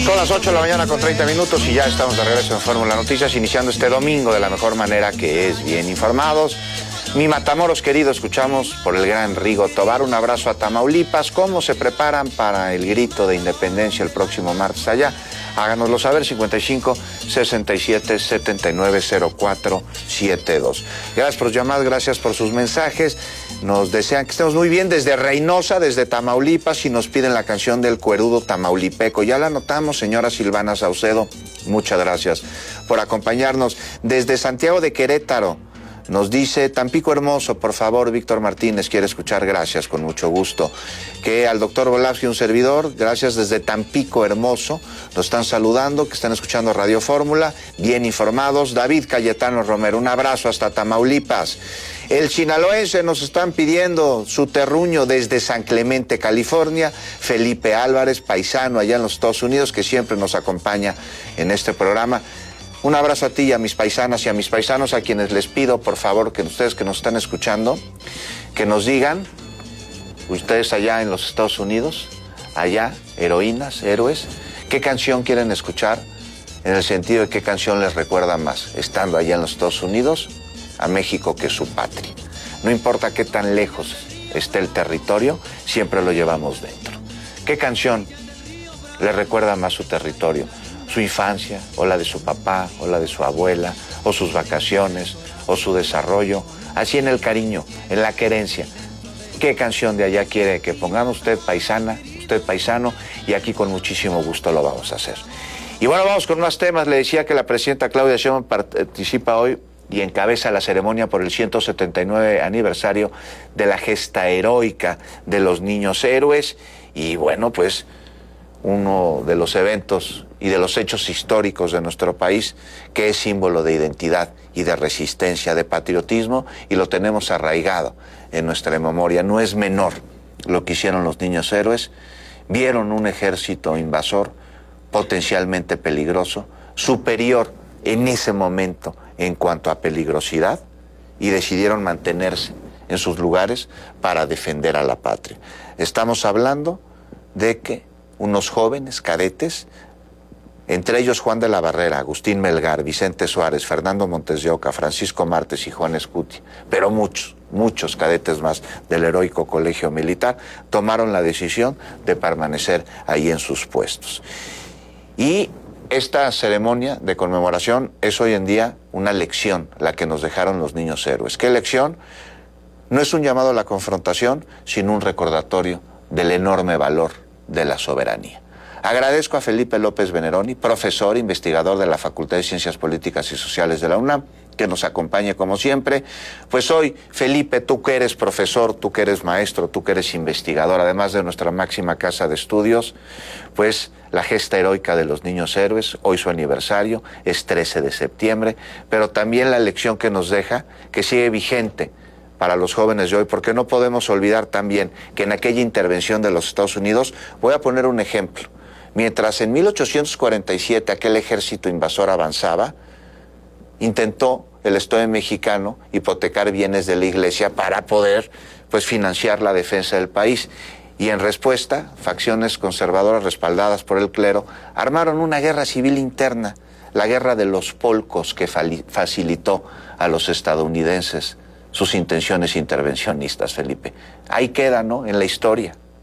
Son las 8 de la mañana con 30 minutos y ya estamos de regreso en Fórmula Noticias, iniciando este domingo de la mejor manera, que es bien informados. Mi Matamoros querido, escuchamos por el gran Rigo Tobar. Un abrazo a Tamaulipas. ¿Cómo se preparan para el grito de independencia el próximo martes allá? Háganoslo saber, 55 67 79 04 72. Gracias por sus llamadas, gracias por sus mensajes. Nos desean que estemos muy bien desde Reynosa, desde Tamaulipas, y nos piden la canción del cuerudo tamaulipeco. Ya la anotamos, señora Silvana Saucedo. Muchas gracias por acompañarnos. Desde Santiago de Querétaro, nos dice Tampico Hermoso, por favor, Víctor Martínez quiere escuchar. Gracias, con mucho gusto. Que al doctor Volavsky, un servidor, gracias desde Tampico Hermoso. Nos están saludando, que están escuchando Radio Fórmula, bien informados. David Cayetano Romero, un abrazo hasta Tamaulipas. El sinaloense, nos están pidiendo su terruño desde San Clemente, California. Felipe Álvarez, paisano allá en los Estados Unidos, que siempre nos acompaña en este programa. Un abrazo a ti y a mis paisanas y a mis paisanos, a quienes les pido, por favor, que ustedes que nos están escuchando, que nos digan, ustedes allá en los Estados Unidos, allá, heroínas, héroes, qué canción quieren escuchar, en el sentido de qué canción les recuerda más, estando allá en los Estados Unidos, a México, que es su patria. No importa qué tan lejos esté el territorio, siempre lo llevamos dentro. ¿Qué canción les recuerda más su territorio? Su infancia, o la de su papá, o la de su abuela, o sus vacaciones, o su desarrollo, así en el cariño, en la querencia. ¿Qué canción de allá quiere que pongamos? Usted paisana, usted paisano, y aquí con muchísimo gusto lo vamos a hacer. Y bueno, vamos con más temas. Le decía que la presidenta Claudia Sheinbaum participa hoy y encabeza la ceremonia por el 179 aniversario de la gesta heroica de los niños héroes, y bueno, pues uno de los eventos y de los hechos históricos de nuestro país, que es símbolo de identidad y de resistencia, de patriotismo, y lo tenemos arraigado en nuestra memoria. No es menor lo que hicieron los niños héroes. Vieron un ejército invasor potencialmente peligroso, superior en ese momento en cuanto a peligrosidad, y decidieron mantenerse en sus lugares para defender a la patria. Estamos hablando de que unos jóvenes cadetes, entre ellos Juan de la Barrera, Agustín Melgar, Vicente Suárez, Fernando Montes de Oca, Francisco Martes y Juan Escutia, pero muchos cadetes más del heroico colegio militar, tomaron la decisión de permanecer ahí en sus puestos. Y esta ceremonia de conmemoración es hoy en día una lección, la que nos dejaron los niños héroes. ¿Qué lección? No es un llamado a la confrontación, sino un recordatorio del enorme valor de la soberanía. Agradezco a Felipe López Veneroni, profesor, investigador de la Facultad de Ciencias Políticas y Sociales de la UNAM, que nos acompañe como siempre. Pues hoy, Felipe, tú que eres profesor, tú que eres maestro, tú que eres investigador, además de nuestra máxima casa de estudios, pues la gesta heroica de los niños héroes, hoy su aniversario, es 13 de septiembre, pero también la lección que nos deja, que sigue vigente para los jóvenes de hoy, porque no podemos olvidar también que en aquella intervención de los Estados Unidos, voy a poner un ejemplo, mientras en 1847 aquel ejército invasor avanzaba, intentó el Estado mexicano hipotecar bienes de la iglesia para poder, pues, financiar la defensa del país. Y en respuesta, facciones conservadoras respaldadas por el clero armaron una guerra civil interna, la guerra de los polcos, que facilitó a los estadounidenses sus intenciones intervencionistas, Felipe. Ahí queda, ¿no?, en la historia.